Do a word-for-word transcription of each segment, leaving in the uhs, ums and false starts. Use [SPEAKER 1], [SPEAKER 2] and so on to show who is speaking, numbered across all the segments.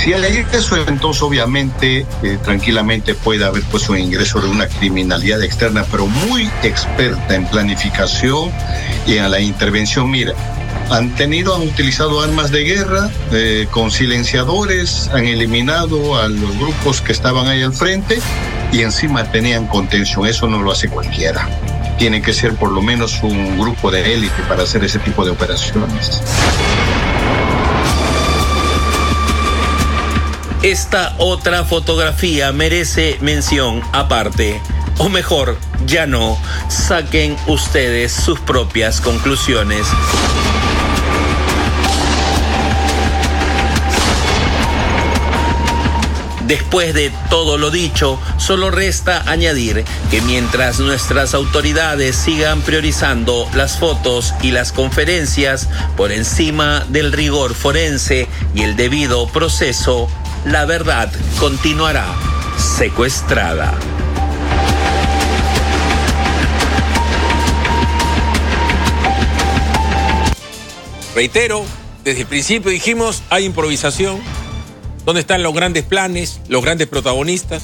[SPEAKER 1] Si hay eso, entonces obviamente eh, tranquilamente puede haber pues un ingreso de una criminalidad externa, pero muy experta en planificación y en la intervención. Mira, han tenido, han utilizado armas de guerra eh, con silenciadores, han eliminado a los grupos que estaban ahí al frente y encima tenían contención. Eso no lo hace cualquiera. Tiene que ser por lo menos un grupo de élite para hacer ese tipo de operaciones.
[SPEAKER 2] Esta otra fotografía merece mención aparte. O mejor, ya no. Saquen ustedes sus propias conclusiones. Después de todo lo dicho, solo resta añadir que mientras nuestras autoridades sigan priorizando las fotos y las conferencias por encima del rigor forense y el debido proceso, la verdad continuará secuestrada.
[SPEAKER 3] Reitero, desde el principio dijimos, hay improvisación. ¿Dónde están los grandes planes, los grandes protagonistas?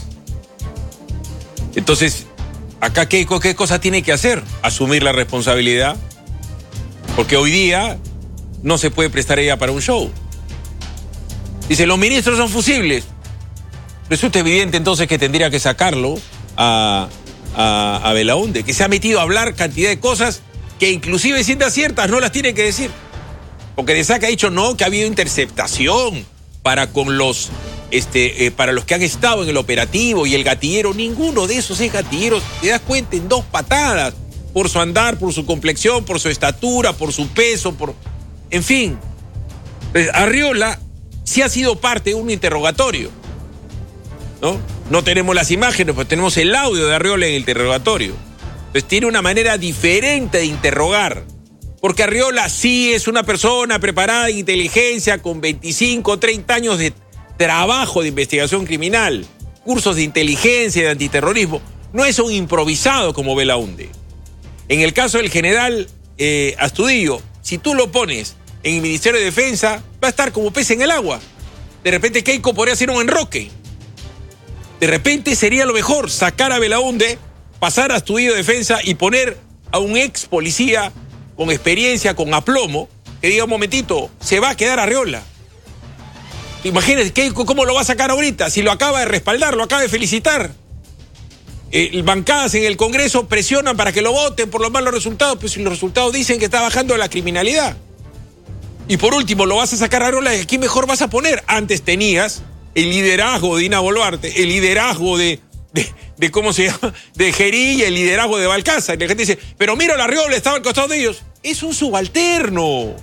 [SPEAKER 3] Entonces, acá ¿qué, qué cosa tiene que hacer? Asumir la responsabilidad. Porque hoy día no se puede prestar ella para un show. Dice, los ministros son fusibles. Resulta evidente entonces que tendría que sacarlo a, a, a Belaúnde, que se ha metido a hablar cantidad de cosas que inclusive siendo ciertas no las tiene que decir. Porque de saca ha dicho no, que ha habido interceptación para con los este eh, para los que han estado en el operativo y el gatillero. Ninguno de esos es gatillero, te das cuenta, en dos patadas, por su andar, por su complexión, por su estatura, por su peso, por en fin. Arriola sí ha sido parte de un interrogatorio, ¿no? No tenemos las imágenes, pues tenemos el audio de Arriola en el interrogatorio. Entonces tiene una manera diferente de interrogar. Porque Arriola sí es una persona preparada en inteligencia con veinticinco, treinta años de trabajo de investigación criminal, cursos de inteligencia, de antiterrorismo. No es un improvisado como Belaúnde. En el caso del general eh, Astudillo, si tú lo pones en el Ministerio de Defensa, va a estar como pez en el agua. De repente Keiko podría hacer un enroque. De repente sería lo mejor sacar a Belaúnde, pasar a Astudillo de Defensa y poner a un ex policía con experiencia, con aplomo, que diga un momentito, se va a quedar Arriola. Imagínense, Keiko, ¿cómo lo va a sacar ahorita? Si lo acaba de respaldar, lo acaba de felicitar. Eh, bancadas en el Congreso presionan para que lo voten por los malos resultados, pues si los resultados dicen que está bajando la criminalidad. Y por último, lo vas a sacar a Arriola, ¿quién mejor vas a poner? Antes tenías el liderazgo de Dina Boluarte, el liderazgo de... De, de cómo se llama, de Gerí y el liderazgo de Balcázar. Y la gente dice, pero mira, la Arriola estaba al costado de ellos. Es un subalterno.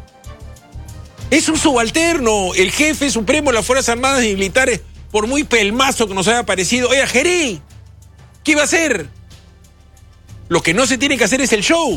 [SPEAKER 3] Es un subalterno. El jefe supremo de las Fuerzas Armadas y Militares, por muy pelmazo que nos haya parecido, oiga, Gerí, ¿qué iba a hacer? Lo que no se tiene que hacer es el show.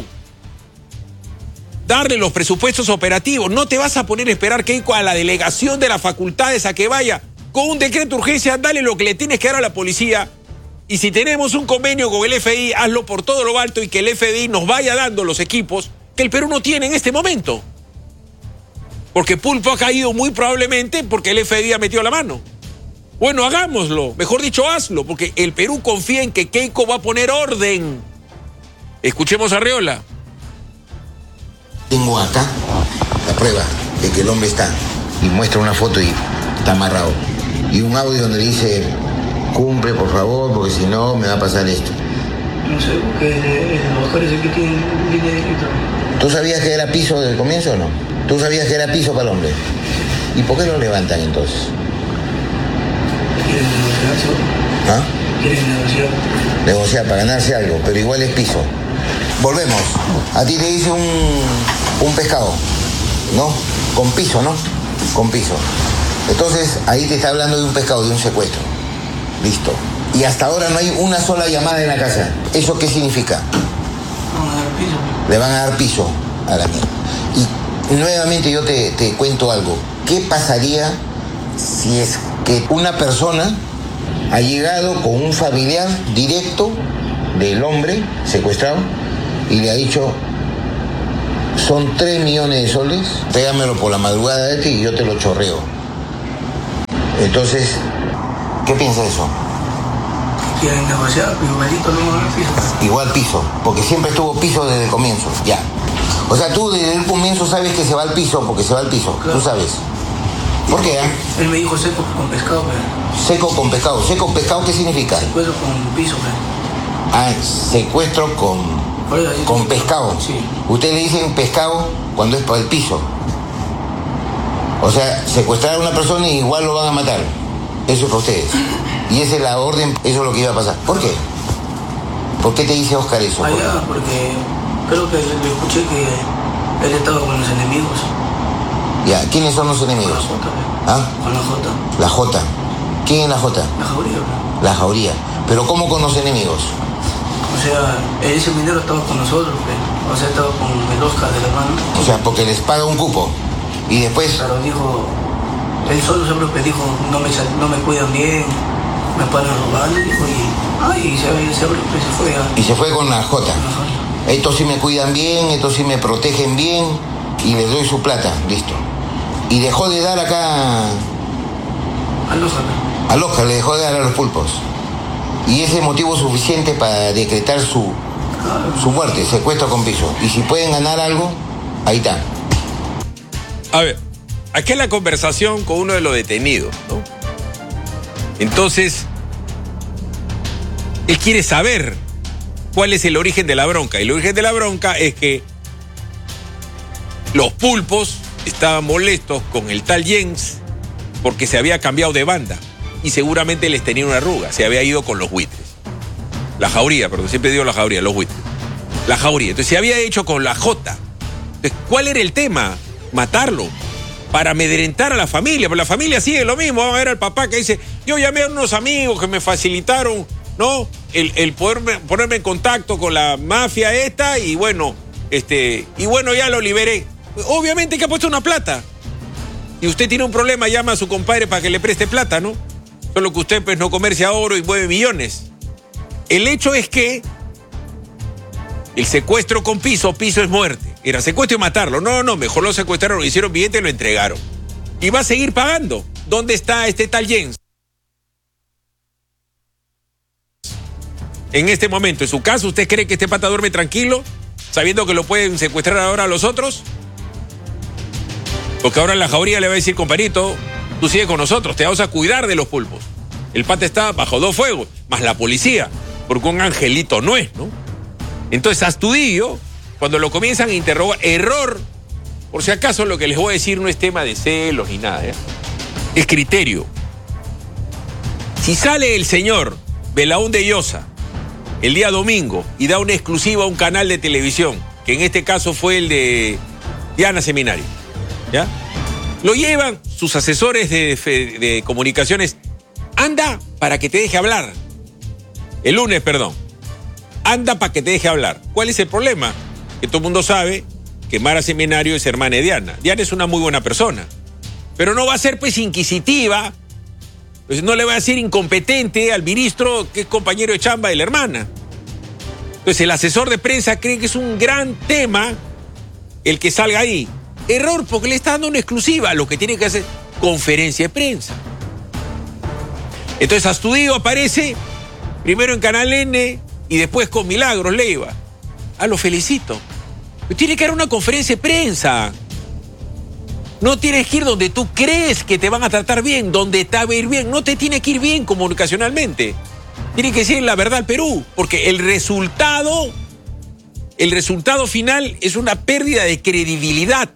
[SPEAKER 3] Darle los presupuestos operativos. No te vas a poner a esperar, Keiko, a la delegación de las facultades a que vaya. Con un decreto de urgencia, dale lo que le tienes que dar a la policía. Y si tenemos un convenio con el F D I, hazlo por todo lo alto y que el F D I nos vaya dando los equipos que el Perú no tiene en este momento. Porque Pulpo ha caído muy probablemente porque el F D I ha metido la mano. Bueno, hagámoslo. Mejor dicho, hazlo. Porque el Perú confía en que Keiko va a poner orden. Escuchemos a Arriola.
[SPEAKER 4] Tengo acá la prueba de que el hombre está. Y muestra una foto y está amarrado. Y un audio donde dice, cumple por favor, porque si no me va a pasar esto.
[SPEAKER 5] No sé, porque los parece que tienen línea directa.
[SPEAKER 4] ¿Tú sabías que era piso desde el comienzo o no? ¿Tú sabías que era piso para el hombre? ¿Y por qué lo levantan entonces?
[SPEAKER 5] ¿Quieren negociar?
[SPEAKER 4] ¿Ah?
[SPEAKER 5] ¿Quieren negociar?
[SPEAKER 4] Negociar para ganarse algo, pero igual es piso. Volvemos. A ti te dice un, un pescado, ¿no? Con piso, ¿no? Con piso. Entonces, ahí te está hablando de un pescado, de un secuestro. Listo. Y hasta ahora no hay una sola llamada en la casa. ¿Eso qué significa?
[SPEAKER 5] Vamos a dar piso.
[SPEAKER 4] Le van a dar piso a la mierda. Y nuevamente yo te, te cuento algo. ¿Qué pasaría si es que una persona ha llegado con un familiar directo del hombre secuestrado y le ha dicho, son tres millones de soles, pégamelo por la madrugada de ti y yo te lo chorreo? Entonces, ¿qué piensa de eso?
[SPEAKER 5] Quieren negociar, igualito no van a piso.
[SPEAKER 4] Igual piso, porque siempre estuvo piso desde el comienzo, ya. O sea, tú desde el comienzo sabes que se va al piso, porque se va al piso, claro. Tú sabes. ¿Por qué? ¿eh?
[SPEAKER 5] Él me dijo seco con pescado, pero...
[SPEAKER 4] Seco con pescado. ¿Seco con pescado qué significa?
[SPEAKER 5] Secuestro con piso, pero...
[SPEAKER 4] Ah, secuestro con, con pescado.
[SPEAKER 5] Sí.
[SPEAKER 4] Ustedes le dicen pescado cuando es para el piso. O sea, secuestrar a una persona y igual lo van a matar. Eso es para ustedes. Y esa es la orden, eso es lo que iba a pasar. ¿Por qué? ¿Por qué te dice Oscar eso?
[SPEAKER 5] Allá, porque creo que le escuché que él estaba con los enemigos.
[SPEAKER 4] Ya, ¿quiénes son los enemigos?
[SPEAKER 5] Con la Jota.
[SPEAKER 4] ¿Ah?
[SPEAKER 5] Con la Jota.
[SPEAKER 4] La Jota. ¿Quién es la Jota?
[SPEAKER 5] La Jauría.
[SPEAKER 4] La Jauría. ¿Pero cómo con los enemigos?
[SPEAKER 5] O sea, ese minero estaba con nosotros, pero, o sea, estaba con el Oscar del hermano.
[SPEAKER 4] O sea, porque les paga un cupo. Y después...
[SPEAKER 5] Claro, dijo... Él solo siempre dijo, no me, no me cuidan bien, me paran robando, dijo, y... Ay, y se, se, se fue a...
[SPEAKER 4] Y se fue con la Jota. Estos sí me cuidan bien, estos sí me protegen bien, y les doy su plata, listo. Y dejó de dar acá...
[SPEAKER 5] Al Oscar.
[SPEAKER 4] Al Oscar le dejó de dar a los pulpos. Y ese es motivo suficiente para decretar su, claro. su muerte, secuestro con piso. Y si pueden ganar algo, ahí está.
[SPEAKER 3] A ver, aquí es la conversación con uno de los detenidos, ¿no? Entonces, él quiere saber cuál es el origen de la bronca. Y el origen de la bronca es que los pulpos estaban molestos con el tal Jens porque se había cambiado de banda y seguramente les tenía una arruga, se había ido con los buitres. La Jauría, perdón, siempre digo la Jauría, los buitres. La Jauría, entonces se había hecho con la Jota. Entonces, ¿cuál era el tema? Matarlo, para amedrentar a la familia, pero la familia sigue lo mismo. Vamos a ver al papá que dice, yo llamé a unos amigos que me facilitaron, ¿no? El, el poderme, ponerme en contacto con la mafia esta y bueno, este, y bueno, ya lo liberé. Obviamente que ha puesto una plata. Y usted tiene un problema, llama a su compadre para que le preste plata, ¿no? Solo que usted pues no comercia oro y mueve millones. El hecho es que el secuestro con piso, piso es muerte. Era secuestro y matarlo. No, no, mejor lo secuestraron, lo hicieron billete y lo entregaron. Y va a seguir pagando. ¿Dónde está este tal Jens? En este momento, en su caso, ¿usted cree que este pata duerme tranquilo, sabiendo que lo pueden secuestrar ahora a los otros? Porque ahora la Jauría le va a decir, compadrito, tú sigues con nosotros, te vamos a cuidar de los pulpos. El pata está bajo dos fuegos, más la policía, porque un angelito no es, ¿no? Entonces, Astudillo, cuando lo comienzan a interrogar, error, por si acaso lo que les voy a decir no es tema de celos ni nada, ¿eh? Es criterio. Si sale el señor Belaúnde Llosa el día domingo y da una exclusiva a un canal de televisión, que en este caso fue el de Diana Seminario, ¿ya? Lo llevan sus asesores de, de, de comunicaciones. Anda para que te deje hablar. El lunes, perdón. Anda para que te deje hablar. ¿Cuál es el problema? Que todo el mundo sabe que Mara Seminario es hermana de Diana. Diana es una muy buena persona. Pero no va a ser pues inquisitiva. Pues no le va a decir incompetente al ministro que es compañero de chamba de la hermana. Entonces el asesor de prensa cree que es un gran tema el que salga ahí. Error, porque le está dando una exclusiva. Lo que tiene que hacer conferencia de prensa. Entonces Astudillo aparece primero en Canal N y después con Milagros Leiva. Ah, lo felicito. Pero tiene que dar una conferencia de prensa. No tienes que ir donde tú crees que te van a tratar bien, donde te va a ir bien. No te tiene que ir bien comunicacionalmente. Tiene que decir la verdad al Perú, porque el resultado, el resultado final es una pérdida de credibilidad.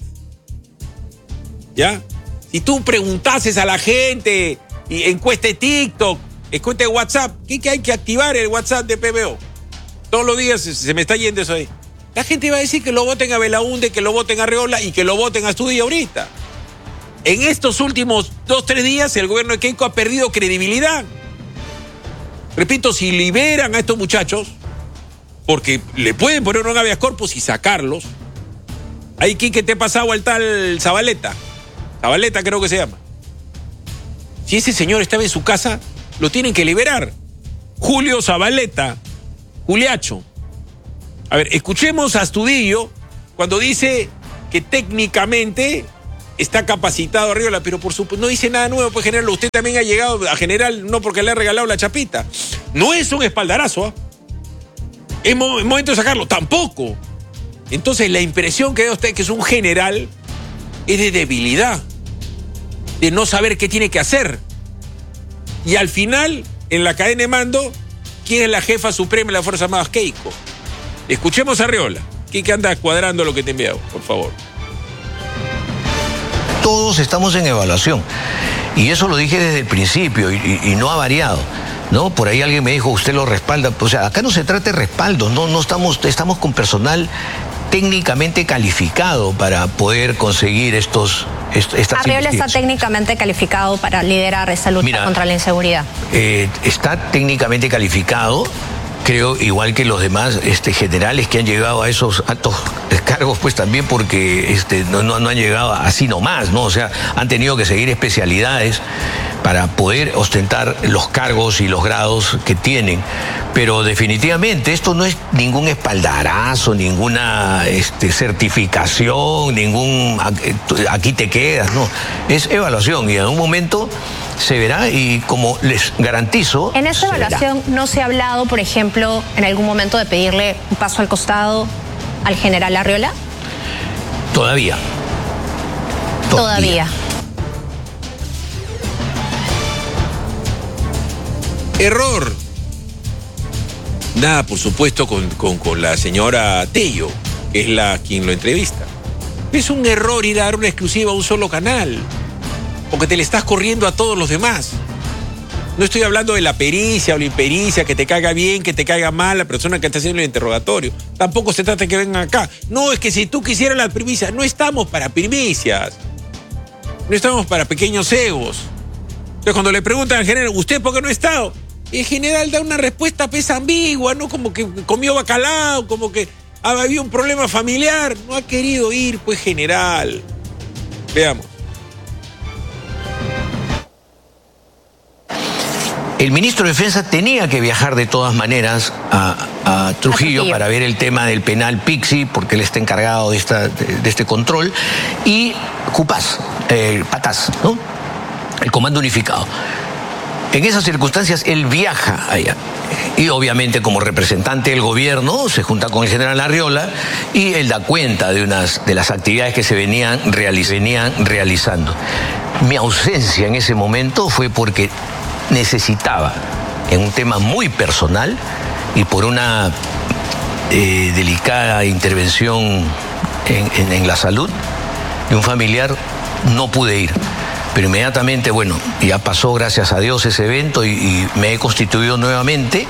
[SPEAKER 3] ¿Ya? Si tú preguntases a la gente, y encuesta de TikTok, encuesta de WhatsApp, ¿qué, que hay que activar el WhatsApp de P B O? Todos los días se, se me está yendo eso ahí. La gente va a decir que lo voten a Belaúnde, que lo voten a Arreola y que lo voten a Astudillo ahorita. En estos últimos dos, tres días el gobierno de Keiko ha perdido credibilidad. Repito, si liberan a estos muchachos, porque le pueden poner un habeas corpus y sacarlos, ahí ¿qué te ha pasado al tal Zabaleta? Zabaleta creo que se llama. Si ese señor estaba en su casa, lo tienen que liberar. Julio Zabaleta, Juliacho. A ver, escuchemos a Astudillo cuando dice que técnicamente está capacitado Arriola, pero por supuesto, no dice nada nuevo, pues general, usted también ha llegado a general, no porque le ha regalado la chapita. No es un espaldarazo, ¿eh? Es mo momento de sacarlo, tampoco. Entonces la impresión que da usted que es un general es de debilidad, de no saber qué tiene que hacer. Y al final, en la cadena de mando, ¿quién es la jefa suprema de las Fuerzas Armadas? Keiko. Escuchemos a Arriola, que anda cuadrando lo que te he enviado, por favor.
[SPEAKER 6] Todos estamos en evaluación. Y eso lo dije desde el principio y, y, y no ha variado, ¿no? Por ahí alguien me dijo, usted lo respalda. O sea, acá no se trata de respaldo, no, no estamos, estamos con personal técnicamente calificado para poder conseguir estos... Est estas
[SPEAKER 7] Arriola está técnicamente calificado para liderar esta lucha Mira, contra la inseguridad.
[SPEAKER 6] Eh, está técnicamente calificado, creo, igual que los demás este, generales que han llegado a esos altos cargos, pues también porque este, no, no, no han llegado así nomás, ¿no? O sea, han tenido que seguir especialidades para poder ostentar los cargos y los grados que tienen. Pero definitivamente esto no es ningún espaldarazo, ninguna este, certificación, ningún aquí te quedas, no. Es evaluación y en un momento se verá y como les garantizo...
[SPEAKER 7] En esta evaluación no se ha hablado, por ejemplo, en algún momento de pedirle un paso al costado al general Arriola.
[SPEAKER 6] Todavía.
[SPEAKER 7] Todavía. Todavía.
[SPEAKER 3] Error. Nada, por supuesto, con, con, con la señora Tello, que es la quien lo entrevista. Es un error ir a dar una exclusiva a un solo canal, porque te le estás corriendo a todos los demás. No estoy hablando de la pericia o la impericia, que te caiga bien, que te caiga mal la persona que está haciendo el interrogatorio. Tampoco se trata de que vengan acá. No, es que si tú quisieras las primicias, no estamos para primicias. No estamos para pequeños egos. Entonces, cuando le preguntan al general, ¿usted por qué no ha estado? El general da una respuesta pues ambigua, ¿no? Como que comió bacalao, como que había un problema familiar. No ha querido ir, pues, general. Veamos.
[SPEAKER 6] El ministro de Defensa tenía que viajar de todas maneras a, a Trujillo para ver el tema del penal Pixi, porque él está encargado de, esta, de, de este control, y Cupaz, eh, Pataz, ¿no? El Comando Unificado. En esas circunstancias él viaja allá y obviamente como representante del gobierno se junta con el general Arriola y él da cuenta de unas de las actividades que se venían, realiz venían realizando. Mi ausencia en ese momento fue porque necesitaba, en un tema muy personal y por una eh, delicada intervención en, en, en la salud de un familiar, no pude ir. Pero inmediatamente, bueno, ya pasó, gracias a Dios, ese evento y, y me he constituido nuevamente.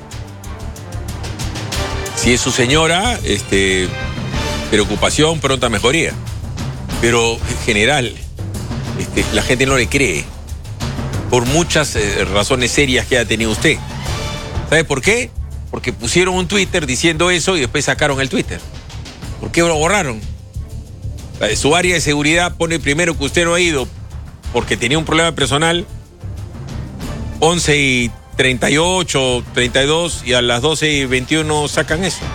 [SPEAKER 3] Si es su señora, este, preocupación, pronta mejoría. Pero, general, este, la gente no le cree. Por muchas eh, razones serias que ha tenido usted. ¿Sabe por qué? Porque pusieron un Twitter diciendo eso y después sacaron el Twitter. ¿Por qué lo borraron? Su área de seguridad pone primero que usted no ha ido porque tenía un problema personal, once y treinta y ocho, treinta y dos, y a las doce y veintiuno sacan eso.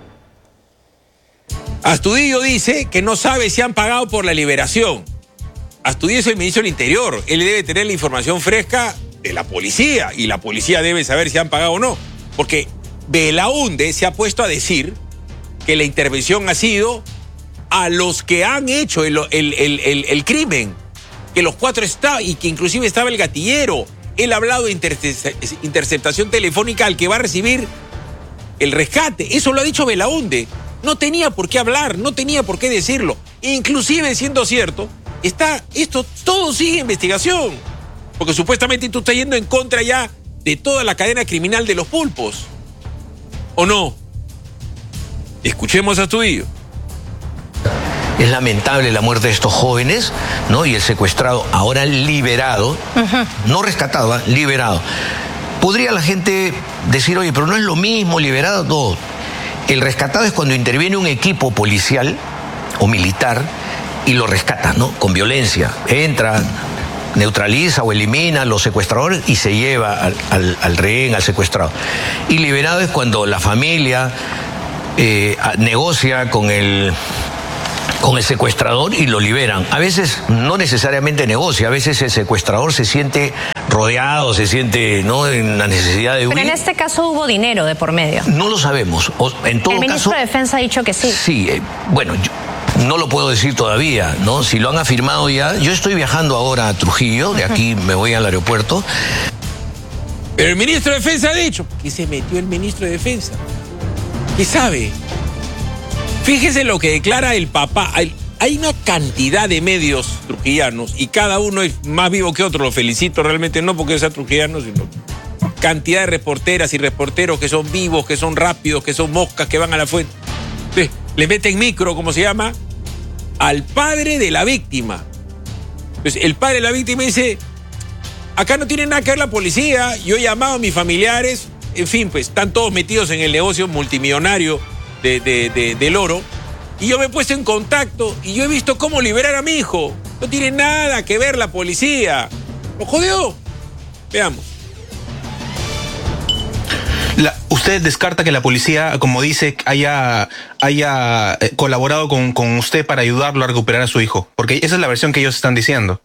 [SPEAKER 3] Astudillo dice que no sabe si han pagado por la liberación. Astudillo es el ministro del Interior. Él debe tener la información fresca de la policía, y la policía debe saber si han pagado o no. Porque Belaunde se ha puesto a decir que la intervención ha sido a los que han hecho el, el, el, el, el crimen. Que los cuatro estaban, y que inclusive estaba el gatillero. Él ha hablado de interceptación telefónica al que va a recibir el rescate. Eso lo ha dicho Belaunde. No tenía por qué hablar, no tenía por qué decirlo. Inclusive, siendo cierto, está esto, todo sigue investigación. Porque supuestamente tú estás yendo en contra ya de toda la cadena criminal de los pulpos. ¿O no? Escuchemos a Astudillo.
[SPEAKER 6] Es lamentable la muerte de estos jóvenes, ¿no? Y el secuestrado, ahora liberado, uh-huh. no rescatado, ¿eh? liberado. Podría la gente decir, oye, pero no es lo mismo, liberado, todo. El rescatado es cuando interviene un equipo policial o militar y lo rescata, ¿no? Con violencia. Entra, neutraliza o elimina a los secuestradores y se lleva al, al, al rehén, al secuestrado. Y liberado es cuando la familia eh, negocia con el... con el secuestrador y lo liberan. A veces no necesariamente negocia, a veces el secuestrador se siente rodeado, se siente, ¿no?, en la necesidad de huir.
[SPEAKER 7] Pero en este caso hubo dinero de por medio.
[SPEAKER 6] No lo sabemos. O, en todo
[SPEAKER 7] el ministro
[SPEAKER 6] caso,
[SPEAKER 7] de Defensa ha dicho que sí.
[SPEAKER 6] Sí, eh, bueno, yo no lo puedo decir todavía, ¿no? Si lo han afirmado ya. Yo estoy viajando ahora a Trujillo, de aquí me voy al aeropuerto.
[SPEAKER 3] Pero el ministro de Defensa ha dicho que se metió el ministro de Defensa. ¿Qué sabe? Fíjese lo que declara el papá. Hay, hay una cantidad de medios trujillanos y cada uno es más vivo que otro. Lo felicito realmente, no porque sea trujillano, sino cantidad de reporteras y reporteros que son vivos, que son rápidos, que son moscas, que van a la fuente. Sí, le meten micro, como se llama, al padre de la víctima. Entonces, el padre de la víctima dice: acá no tiene nada que ver la policía, yo he llamado a mis familiares, en fin, pues están todos metidos en el negocio multimillonario de, de, de, del oro, y yo me he puesto en contacto y yo he visto cómo liberar a mi hijo. No tiene nada que ver la policía. ¿Lo jodió? Veamos.
[SPEAKER 8] La, ¿Usted descarta que la policía, como dice, haya, haya eh, colaborado con, con usted para ayudarlo a recuperar a su hijo? Porque esa es la versión que ellos están diciendo.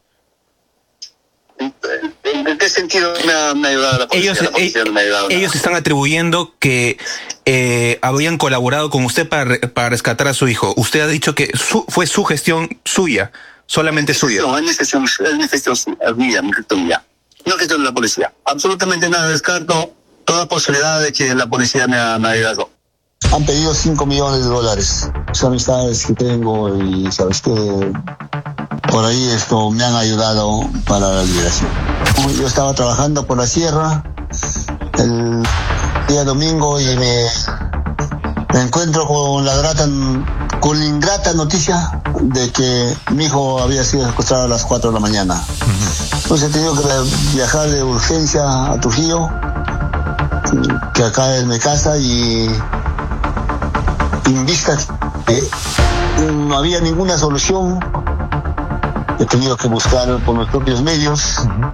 [SPEAKER 1] ¿En qué sentido me ha, me ha ayudado la policía?
[SPEAKER 8] Ellos,
[SPEAKER 1] la policía no me ha ayudado
[SPEAKER 8] ellos están atribuyendo que eh, habían colaborado con usted para, para rescatar a su hijo. Usted ha dicho que su, fue su gestión suya, solamente suya.
[SPEAKER 1] No, es mi gestión, es mi gestión mía, mi gestión mía. No gestión de la policía. Absolutamente nada, descarto toda posibilidad de que la policía me ha, me ha ayudado. Han pedido cinco millones de dólares. Son amistades que tengo y sabes que por ahí esto me han ayudado para la liberación. Yo estaba trabajando por la sierra el día domingo y me, me encuentro con la grata, con la ingrata noticia de que mi hijo había sido secuestrado a las cuatro de la mañana. Entonces he tenido que viajar de urgencia a Trujillo, que acá es mi casa, y en vista que no había ninguna solución, he tenido que buscar por mis propios medios.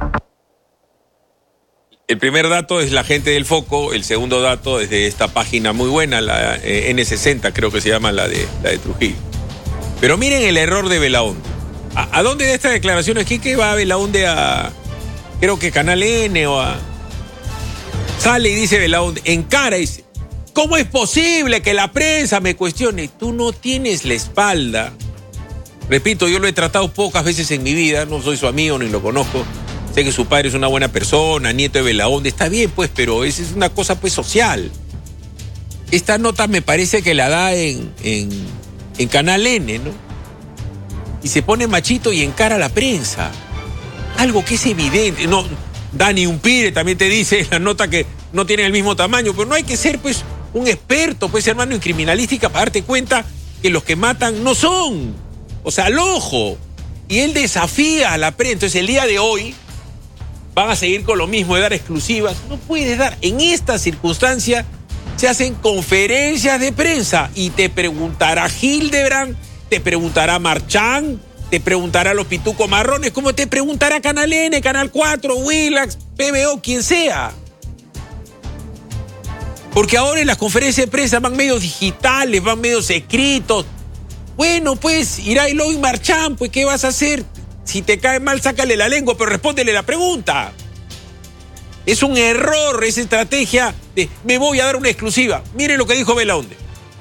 [SPEAKER 3] El primer dato es la gente del Foco, el segundo dato es de esta página muy buena, la eh, N sesenta, creo que se llama la de, la de Trujillo. Pero miren el error de Belaúnde. ¿A, a dónde de estas declaraciones? ¿Qué, qué va Belaúnde a, creo que Canal N o a... Sale y dice Belaúnde, encara y dice: ¿cómo es posible que la prensa me cuestione? Tú no tienes la espalda. Repito, yo lo he tratado pocas veces en mi vida, no soy su amigo ni lo conozco. Sé que su padre es una buena persona, nieto de Belaúnde, está bien pues, pero esa es una cosa pues social. Esta nota me parece que la da en, en, en Canal N, ¿no? Y se pone machito y encara a la prensa. Algo que es evidente, no... Dani Umpire también te dice en la nota que no tienen el mismo tamaño, pero no hay que ser pues un experto, pues hermano, en criminalística para darte cuenta que los que matan no son, o sea, al ojo. Y él desafía a la prensa. Entonces el día de hoy van a seguir con lo mismo de dar exclusivas. No puedes dar, en esta circunstancia se hacen conferencias de prensa y te preguntará Hildebrand, te preguntará Marchán, te preguntará los pitucos marrones, como te preguntará Canal N, Canal cuatro, Willax, P B O, quien sea. Porque ahora en las conferencias de prensa van medios digitales, van medios escritos. Bueno, pues, Irailo y Marchán, pues, ¿qué vas a hacer? Si te cae mal, sácale la lengua, pero respóndele la pregunta. Es un error esa estrategia de me voy a dar una exclusiva. Miren lo que dijo Belaúnde.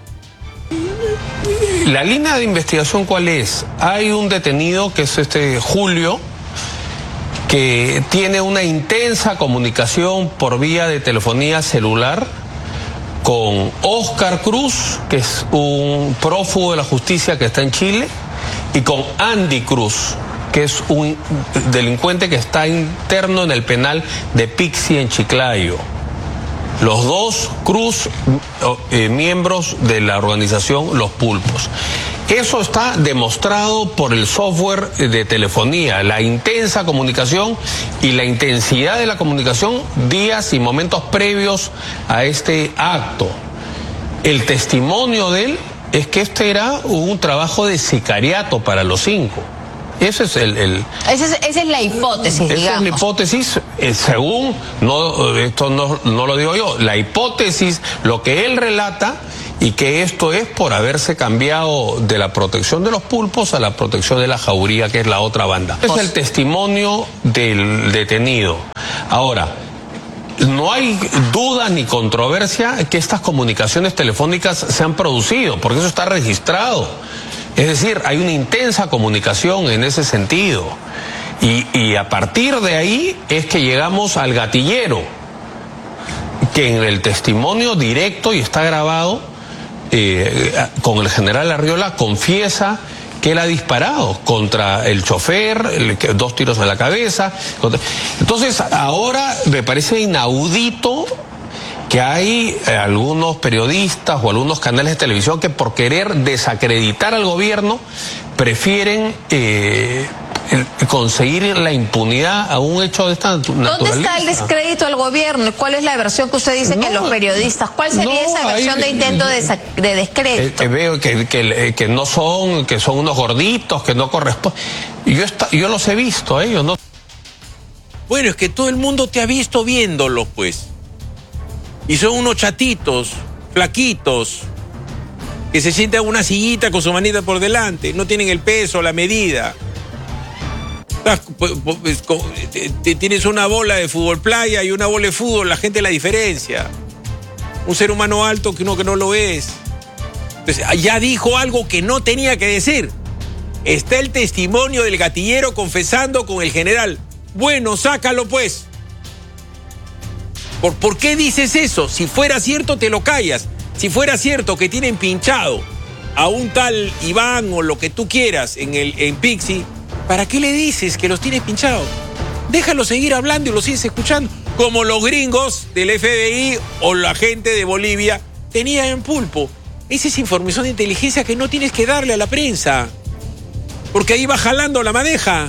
[SPEAKER 9] La línea de investigación, ¿cuál es? Hay un detenido que es este Julio, que tiene una intensa comunicación por vía de telefonía celular con Oscar Cruz, que es un prófugo de la justicia que está en Chile, y con Andy Cruz, que es un delincuente que está interno en el penal de Pixi en Chiclayo. Los dos Cruz, eh, miembros de la organización Los Pulpos. Eso está demostrado por el software de telefonía, la intensa comunicación y la intensidad de la comunicación días y momentos previos a este acto. El testimonio de él es que este era un trabajo de sicariato para los cinco. Ese es el, el
[SPEAKER 7] esa, es, esa es la hipótesis,
[SPEAKER 9] esa
[SPEAKER 7] digamos.
[SPEAKER 9] es la hipótesis, eh, según, no, esto no, no lo digo yo, la hipótesis, lo que él relata y que esto es por haberse cambiado de la protección de los pulpos a la protección de la jauría, que es la otra banda. Es el testimonio del detenido. Ahora, no hay duda ni controversia que estas comunicaciones telefónicas se han producido, porque eso está registrado. Es decir, hay una intensa comunicación en ese sentido. Y, y a partir de ahí es que llegamos al gatillero, que en el testimonio directo, y está grabado, eh, con el general Arriola, confiesa que él ha disparado contra el chofer, el, dos tiros en la cabeza. Contra... Entonces, ahora me parece inaudito que hay eh, algunos periodistas o algunos canales de televisión que por querer desacreditar al gobierno prefieren eh, conseguir la impunidad a un hecho de esta naturaleza.
[SPEAKER 10] ¿Dónde está el descrédito al gobierno? ¿Cuál es la versión que usted dice no, que los periodistas? ¿Cuál sería no, esa versión hay, de intento de, de descrédito?
[SPEAKER 9] Eh, veo que, que, que no son, que son unos gorditos, que no corresponden. Yo, está, yo los he visto a ellos, ¿no?
[SPEAKER 3] Bueno, es que todo el mundo te ha visto viéndolos, pues. Y son unos chatitos, flaquitos, que se sientan en una sillita con su manita por delante. No tienen el peso, la medida. Tienes una bola de fútbol playa y una bola de fútbol, la gente la diferencia. Un ser humano alto que uno que no lo es. Entonces, ya dijo algo que no tenía que decir. Está el testimonio del gatillero confesando con el general. Bueno, sácalo pues. ¿Por, ¿Por qué dices eso? Si fuera cierto, te lo callas. Si fuera cierto que tienen pinchado a un tal Iván o lo que tú quieras en, el, en Pixie, ¿para qué le dices que los tienes pinchados? Déjalo seguir hablando y lo sigues escuchando. Como los gringos del F B I o la gente de Bolivia tenían en pulpo. Esa es información de inteligencia que no tienes que darle a la prensa. Porque ahí va jalando la madeja.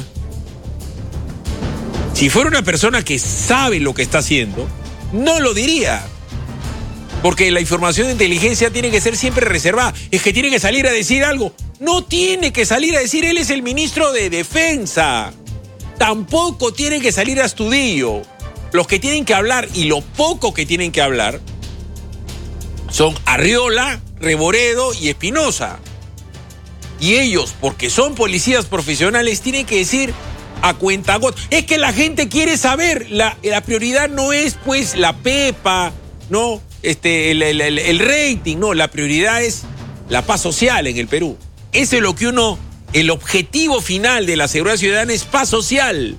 [SPEAKER 3] Si fuera una persona que sabe lo que está haciendo, no lo diría. Porque la información de inteligencia tiene que ser siempre reservada. Es que tiene que salir a decir algo. No tiene que salir a decir, él es el ministro de Defensa. Tampoco tiene que salir a Astudillo. Los que tienen que hablar, y lo poco que tienen que hablar, son Arriola, Reboredo y Espinosa. Y ellos, porque son policías profesionales, tienen que decir a cuentagotas. Es que la gente quiere saber. La, la prioridad no es, pues, la pepa, ¿no? Este, el, el, el, el rating, no. La prioridad es la paz social en el Perú. Eso es lo que uno... El objetivo final de la seguridad ciudadana es paz social.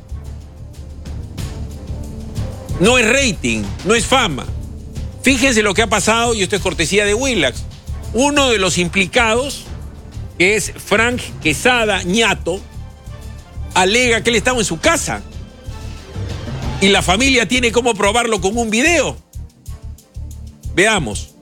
[SPEAKER 3] No es rating, no es fama. Fíjense lo que ha pasado, y esto es cortesía de Willax. Uno de los implicados, que es Frank Quesada Ñato, alega que él estaba en su casa. Y la familia tiene cómo probarlo con un video. Veamos.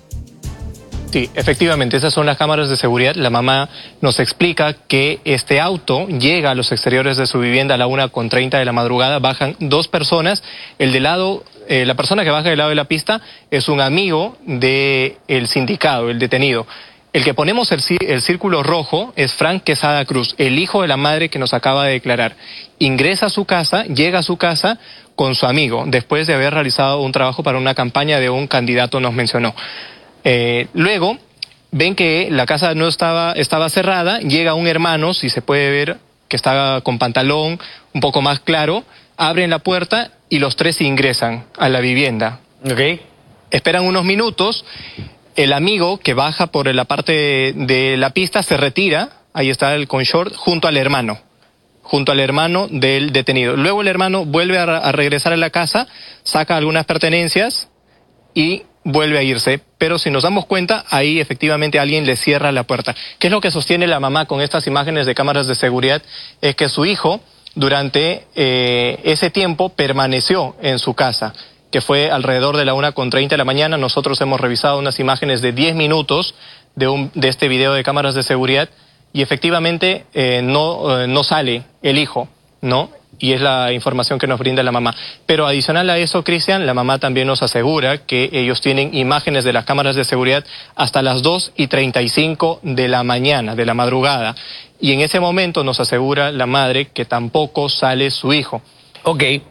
[SPEAKER 11] Sí, efectivamente, esas son las cámaras de seguridad. La mamá nos explica que este auto llega a los exteriores de su vivienda a la una con treinta de la madrugada. Bajan dos personas. El de lado, eh, la persona que baja del lado de la pista es un amigo del sindicado, el detenido. El que ponemos el, el círculo rojo es Frank Quesada Cruz, el hijo de la madre que nos acaba de declarar. Ingresa a su casa, llega a su casa con su amigo, después de haber realizado un trabajo para una campaña de un candidato, nos mencionó. Eh, luego, ven que la casa no estaba, estaba cerrada, llega un hermano, si se puede ver, que estaba con pantalón un poco más claro, abren la puerta y los tres ingresan a la vivienda. ¿Okay? Esperan unos minutos, el amigo que baja por la parte de, de la pista se retira, ahí está el con short, junto al hermano, junto al hermano del detenido. Luego el hermano vuelve a, a regresar a la casa, saca algunas pertenencias y vuelve a irse, pero si nos damos cuenta, ahí efectivamente alguien le cierra la puerta. ¿Qué es lo que sostiene la mamá con estas imágenes de cámaras de seguridad? Es que su hijo, durante eh, ese tiempo, permaneció en su casa, que fue alrededor de la una con treinta de la mañana. Nosotros hemos revisado unas imágenes de diez minutos de, un, de este video de cámaras de seguridad, y efectivamente eh, no, eh, no sale el hijo, ¿no? Y es la información que nos brinda la mamá. Pero adicional a eso, Cristian, la mamá también nos asegura que ellos tienen imágenes de las cámaras de seguridad hasta las dos y treinta y cinco de la mañana, de la madrugada. Y en ese momento nos asegura la madre que tampoco sale su hijo.
[SPEAKER 6] Ok,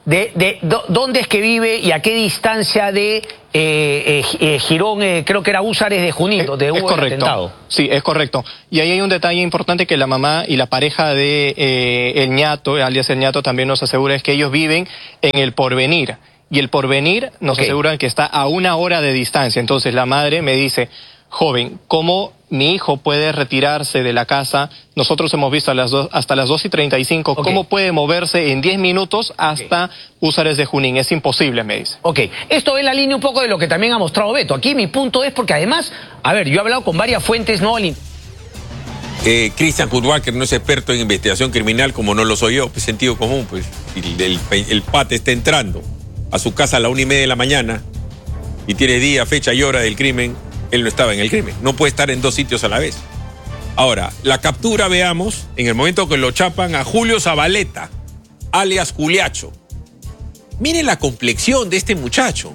[SPEAKER 6] de, de do, dónde es que vive y a qué distancia de eh, eh, eh, Girón, eh, creo que era Húsares de Junín, donde
[SPEAKER 11] es
[SPEAKER 6] hubo el
[SPEAKER 11] correcto.
[SPEAKER 6] atentado.
[SPEAKER 11] Sí, es correcto. Y ahí hay un detalle importante que la mamá y la pareja de eh, el ñato, alias el ñato, también nos asegura, es que ellos viven en el Porvenir. Y el Porvenir nos
[SPEAKER 6] Okay.
[SPEAKER 11] aseguran que está a una hora de distancia. Entonces la madre me dice, joven, ¿cómo mi hijo puede retirarse de la casa? Nosotros hemos visto a las dos, hasta las dos y treinta y cinco.
[SPEAKER 6] Okay.
[SPEAKER 11] ¿Cómo puede moverse en diez minutos hasta okay. Húsares de Junín? Es imposible, me dice.
[SPEAKER 6] Ok, esto es la línea un poco de lo que también ha mostrado Beto. Aquí mi punto es porque además, a ver, yo he hablado con varias fuentes, no al
[SPEAKER 3] Eh, Christian Hudwalker no es experto en investigación criminal como no lo soy yo, pues sentido común, pues el, el, el pate está entrando a su casa a la una y media de la mañana y tiene día, fecha y hora del crimen, él no estaba en el crimen, no puede estar en dos sitios a la vez. Ahora, la captura, veamos, en el momento que lo chapan a Julio Zabaleta, alias Juliacho. Miren la complexión de este muchacho.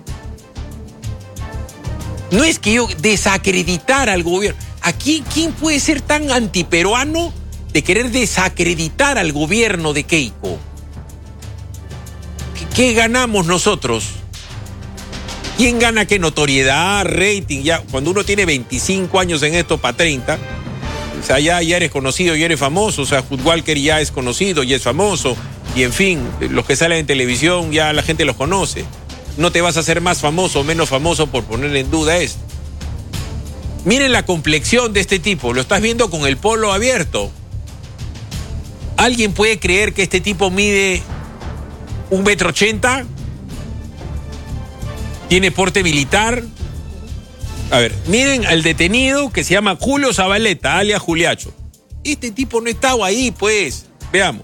[SPEAKER 3] No es que yo desacreditara al gobierno. Aquí, ¿quién puede ser tan antiperuano de querer desacreditar al gobierno de Keiko? ¿Qué, qué ganamos nosotros? ¿Quién gana qué? Notoriedad, rating. Ya, cuando uno tiene veinticinco años en esto para treinta, o sea, ya, ya eres conocido, ya eres famoso. O sea, Hudwalker ya es conocido, ya es famoso. Y en fin, los que salen en televisión ya la gente los conoce. No te vas a hacer más famoso o menos famoso por poner en duda esto. Miren la complexión de este tipo, lo estás viendo con el polo abierto. ¿Alguien puede creer que este tipo mide un metro ochenta? ¿Tiene porte militar? A ver, miren al detenido que se llama Julio Zabaleta, alias Juliacho. Este tipo no estaba ahí, pues. Veamos.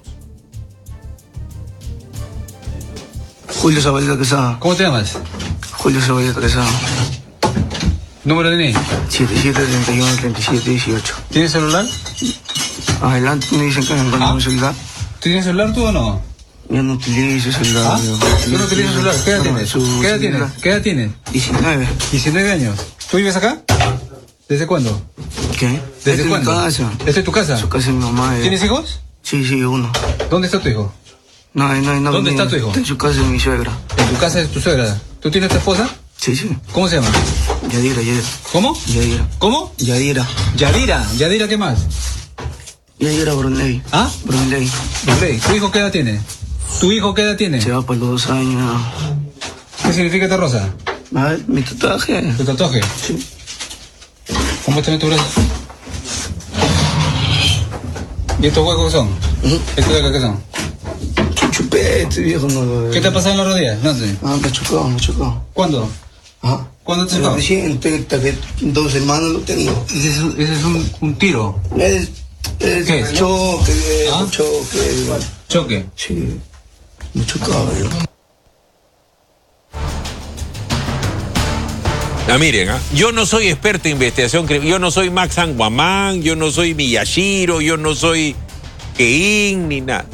[SPEAKER 5] Julio Zabaleta Quesada.
[SPEAKER 12] ¿Cómo te llamas?
[SPEAKER 5] Julio Zabaleta Quesada.
[SPEAKER 12] ¿Número de D N I?
[SPEAKER 5] siete siete, treinta y uno, treinta y siete, dieciocho.
[SPEAKER 12] ¿Tienes celular?
[SPEAKER 5] Adelante, me dicen que me encuentro
[SPEAKER 12] ¿Ah?
[SPEAKER 5] un celular.
[SPEAKER 12] ¿Tienes celular tú o no?
[SPEAKER 5] Yo no utilizo celular.
[SPEAKER 12] ¿Ah? ¿Tú no utilizas celular? ¿Qué edad tienes? ¿Qué edad tienes? ¿Qué edad tienes?
[SPEAKER 5] diecinueve.
[SPEAKER 12] diecinueve años. ¿Tú vives acá? ¿Desde cuándo?
[SPEAKER 5] ¿Qué?
[SPEAKER 12] ¿Desde
[SPEAKER 5] Esta
[SPEAKER 12] cuándo?
[SPEAKER 5] Es mi casa.
[SPEAKER 12] ¿Esta es tu casa?
[SPEAKER 5] Su casa de mi mamá. eh.
[SPEAKER 12] ¿Tienes hijos?
[SPEAKER 5] Sí, sí, uno.
[SPEAKER 12] ¿Dónde está tu hijo?
[SPEAKER 5] No, no, no.
[SPEAKER 12] ¿Dónde
[SPEAKER 5] no,
[SPEAKER 12] está tu hijo?
[SPEAKER 5] Está en su casa de mi suegra.
[SPEAKER 12] ¿En tu casa de tu suegra? ¿Tú tienes tu esposa?
[SPEAKER 5] Sí, sí.
[SPEAKER 12] ¿Cómo se llama?
[SPEAKER 5] Yadira, Yadira.
[SPEAKER 12] ¿Cómo?
[SPEAKER 5] Yadira.
[SPEAKER 12] ¿Cómo?
[SPEAKER 5] Yadira.
[SPEAKER 12] Yadira. ¿Yadira qué más?
[SPEAKER 5] Yadira Brunley.
[SPEAKER 12] ¿Ah?
[SPEAKER 5] Brunley.
[SPEAKER 12] Brunley. ¿Tu hijo qué edad tiene? ¿Tu hijo qué edad tiene?
[SPEAKER 5] Se va por los dos años.
[SPEAKER 12] ¿Qué significa esta rosa?
[SPEAKER 5] A ver, mi tatuaje.
[SPEAKER 12] ¿Tu tatuaje?
[SPEAKER 5] Sí.
[SPEAKER 12] ¿Cómo está tu brazo? ¿Y estos huecos qué son?
[SPEAKER 5] Uh-huh.
[SPEAKER 12] ¿Estos huecos qué son?
[SPEAKER 5] Chupete, viejo. No,
[SPEAKER 12] ¿Qué te ha pasado en las rodillas? No sé.
[SPEAKER 5] Ah, me chocó, me chocó.
[SPEAKER 12] ¿Cuándo?
[SPEAKER 5] Ajá.
[SPEAKER 12] ¿Cuándo te chocó?
[SPEAKER 5] Recién, dos semanas lo tengo.
[SPEAKER 12] Ese es un, ese es un, un tiro.
[SPEAKER 5] Es, es
[SPEAKER 12] ¿Qué es?
[SPEAKER 5] choque,
[SPEAKER 12] ¿Ah?
[SPEAKER 5] choque, igual.
[SPEAKER 12] ¿Choque?
[SPEAKER 5] Sí, me chocaba yo.
[SPEAKER 3] Ah, miren, ¿ah? Yo no soy experto en investigación criminal, yo no soy Max Anguamán, yo no soy Miyashiro, yo no soy Kein, ni nada.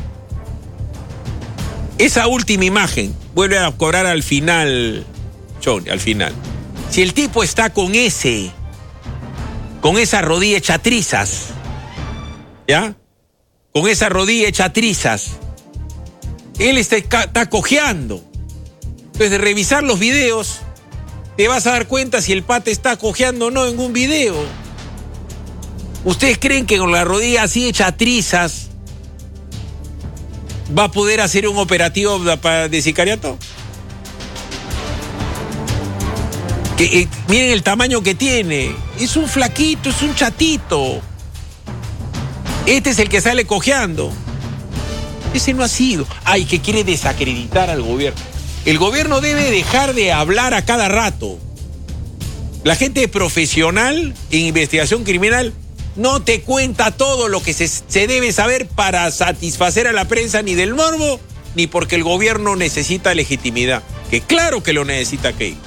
[SPEAKER 3] Esa última imagen vuelve a cobrar al final, Johnny, al final. Si el tipo está con ese, con esa rodilla hecha trizas, ¿ya? Con esa rodilla hecha trizas, él está, está cojeando. Entonces, de revisar los videos, te vas a dar cuenta si el pate está cojeando o no en un video. ¿Ustedes creen que con la rodilla así hecha trizas va a poder hacer un operativo de sicariato? Que, eh, miren el tamaño que tiene. Es un flaquito, es un chatito. Este es el que sale cojeando. Ese no ha sido. Ay, que quiere desacreditar al gobierno. El gobierno debe dejar de hablar a cada rato. La gente profesional en investigación criminal no te cuenta todo lo que se, se debe saber para satisfacer a la prensa, ni del morbo, ni porque el gobierno necesita legitimidad. Que claro que lo necesita Keiko.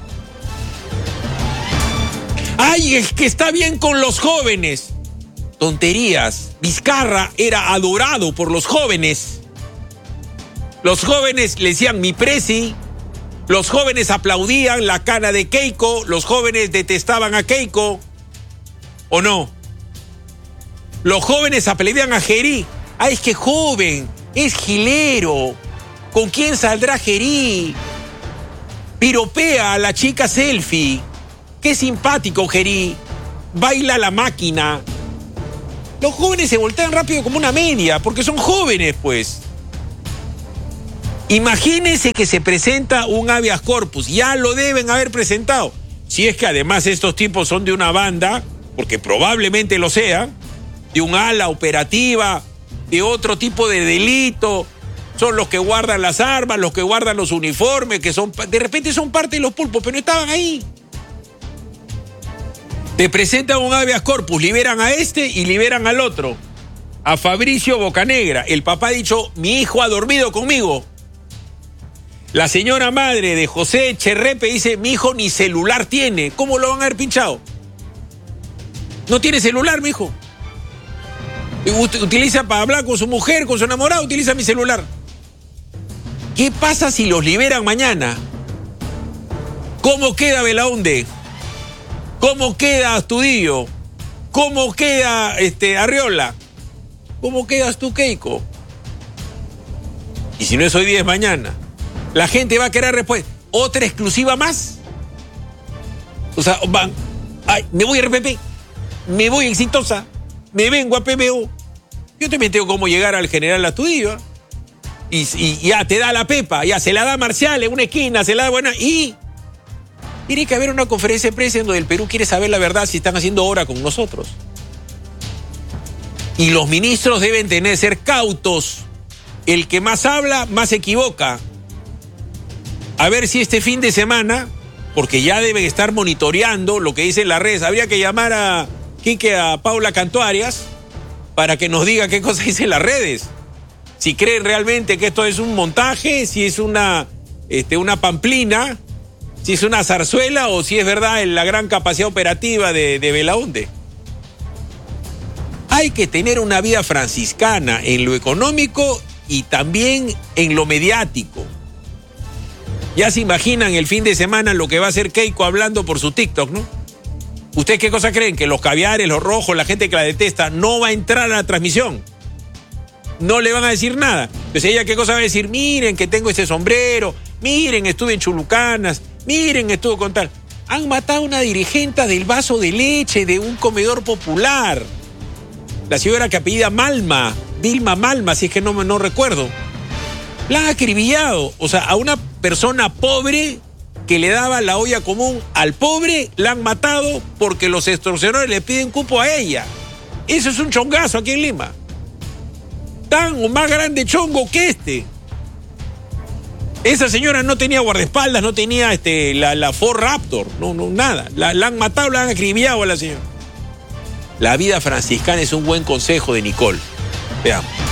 [SPEAKER 3] ¡Ay, es que está bien con los jóvenes! Tonterías. Vizcarra era adorado por los jóvenes. Los jóvenes le decían mi presi. Los jóvenes aplaudían la cana de Keiko. Los jóvenes detestaban a Keiko. ¿O no? Los jóvenes aplaudían a Gerí. Ah, es que joven, es gilero. ¿Con quién saldrá Gerí? Piropea a la chica selfie. Qué simpático, Gerí. Baila la máquina. Los jóvenes se voltean rápido como una media, porque son jóvenes, pues. Imagínense que se presenta un habeas corpus. Ya lo deben haber presentado. Si es que además estos tipos son de una banda, porque probablemente lo sea, de un ala operativa, de otro tipo de delito. Son los que guardan las armas, los que guardan los uniformes, que son de repente son parte de los pulpos, pero no estaban ahí. Te presentan un habeas corpus, liberan a este y liberan al otro. A Fabricio Bocanegra. El papá ha dicho, mi hijo ha dormido conmigo. La señora madre de José Cherrepe dice, mi hijo ni celular tiene. ¿Cómo lo van a haber pinchado? No tiene celular, mi hijo. Utiliza para hablar con su mujer, con su enamorado, utiliza mi celular. ¿Qué pasa si los liberan mañana? ¿Cómo queda Belaunde? ¿Cómo queda Astudillo? ¿Cómo queda este, Arriola? ¿Cómo quedas tú, Keiko? Y si no es hoy día, es mañana. La gente va a querer respuesta. ¿Otra exclusiva más? O sea, van, ay, me voy a R P P, me voy exitosa, me vengo a P B O. Yo también tengo cómo llegar al general Astudillo. ¿eh? Y, y ya te da la pepa, ya se la da Marcial en una esquina, se la da buena. Y tiene que haber una conferencia de prensa en donde el Perú quiere saber la verdad si están haciendo hora con nosotros. Y los ministros deben tener, ser cautos. El que más habla, más se equivoca. A ver si este fin de semana, porque ya deben estar monitoreando lo que dicen las redes, habría que llamar a Quique, a Paula Cantuarias, para que nos diga qué cosa dicen las redes. Si creen realmente que esto es un montaje, si es una, este, una pamplina, si es una zarzuela o si es verdad en la gran capacidad operativa de, de Belaunde. Hay que tener una vida franciscana en lo económico y también en lo mediático. Ya se imaginan el fin de semana lo que va a hacer Keiko hablando por su TikTok, ¿no? ¿Ustedes qué cosa creen? Que los caviares, los rojos, la gente que la detesta, no va a entrar a la transmisión. No le van a decir nada. Entonces ella qué cosa va a decir, miren que tengo ese sombrero, miren, estuve en Chulucanas, miren, estuvo con tal. Han matado a una dirigente del vaso de leche de un comedor popular. La señora que apellida Malma, Vilma Malma, si es que no, no recuerdo. La han acribillado. O sea, a una persona pobre que le daba la olla común al pobre, la han matado porque los extorsionadores le piden cupo a ella. Eso es un chongazo aquí en Lima. Tan o más grande chongo que este. Esa señora no tenía guardaespaldas, no tenía este, la, la Ford Raptor, no, no, nada. La, la han matado, la han acribillado a la señora. La vida franciscana es un buen consejo de Nicole. Veamos.